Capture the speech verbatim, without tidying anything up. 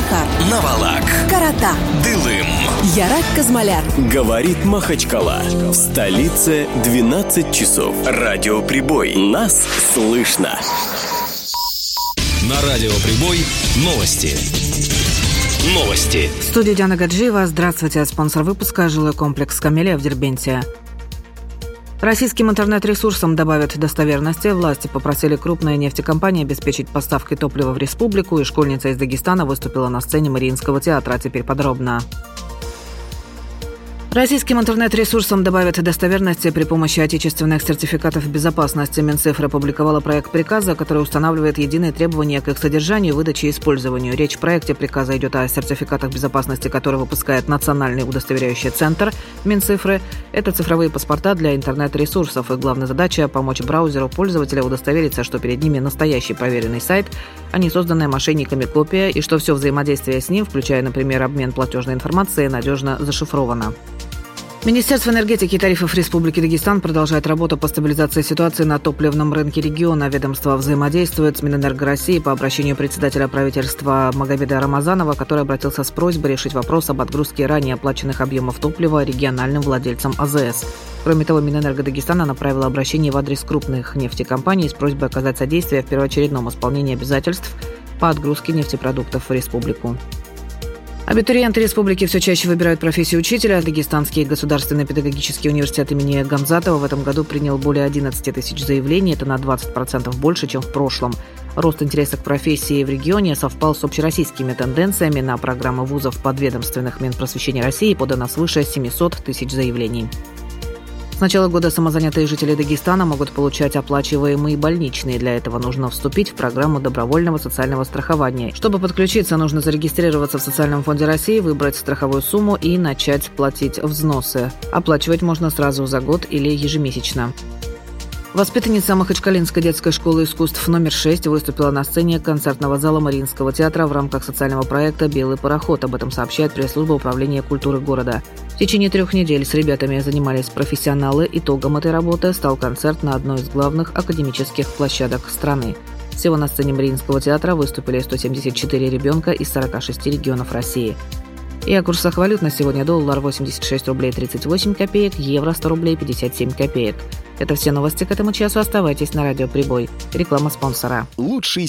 Шанхар, Навалак, Карата, Дылым, Ярак Казмаляр. Говорит Махачкала. В столице двенадцать часов. Радиоприбой. Нас слышно. На Радиоприбой новости. Новости. В студии Диана Гаджиева. Здравствуйте. Спонсор выпуска – жилой комплекс «Камелия» в Дербенте. Российским интернет-ресурсам добавят достоверности. Власти попросили крупные нефтекомпании обеспечить поставкой топлива в республику, и школьница из Дагестана выступила на сцене Мариинского театра. А теперь подробно. Российским интернет-ресурсам добавят достоверности при помощи отечественных сертификатов безопасности. Минцифры опубликовала проект приказа, который устанавливает единые требования к их содержанию, выдаче и использованию. Речь в проекте приказа идет о сертификатах безопасности, которые выпускает Национальный удостоверяющий центр Минцифры. Это цифровые паспорта для интернет-ресурсов. И главная задача – помочь браузеру пользователя удостовериться, что перед ними настоящий проверенный сайт, а не созданная мошенниками копия, и что все взаимодействие с ним, включая, например, обмен платежной информацией, надежно зашифровано. Министерство энергетики и тарифов Республики Дагестан продолжает работу по стабилизации ситуации на топливном рынке региона. Ведомство взаимодействует с Минэнерго России по обращению председателя правительства Магомеда Рамазанова, который обратился с просьбой решить вопрос об отгрузке ранее оплаченных объемов топлива региональным владельцам АЗС. Кроме того, Минэнерго Дагестана направила обращение в адрес крупных нефтекомпаний с просьбой оказать содействие в первоочередном исполнении обязательств по отгрузке нефтепродуктов в республику. Абитуриенты республики все чаще выбирают профессию учителя. Дагестанский государственный педагогический университет имени Гамзатова в этом году принял более одиннадцать тысяч заявлений. Это на двадцать процентов больше, чем в прошлом. Рост интереса к профессии в регионе совпал с общероссийскими тенденциями. На программы вузов подведомственных Минпросвещения России подано свыше семьсот тысяч заявлений. С начала года самозанятые жители Дагестана могут получать оплачиваемые больничные. Для этого нужно вступить в программу добровольного социального страхования. Чтобы подключиться, нужно зарегистрироваться в Социальном фонде России, выбрать страховую сумму и начать платить взносы. Оплачивать можно сразу за год или ежемесячно. Воспитанница Махачкалинской детской школы искусств номер шесть выступила на сцене концертного зала Мариинского театра в рамках социального проекта «Белый пароход». Об этом сообщает пресс-служба управления культуры города. В течение трех недель с ребятами занимались профессионалы. Итогом этой работы стал концерт на одной из главных академических площадок страны. Всего на сцене Мариинского театра выступили сто семьдесят четыре ребенка из сорока шести регионов России. И о курсах валют на сегодня: доллар восемьдесят шесть рублей тридцать восемь копеек, евро сто рублей пятьдесят семь копеек. Это все новости к этому часу. Оставайтесь на Радиоприбой. Реклама спонсора. Лучший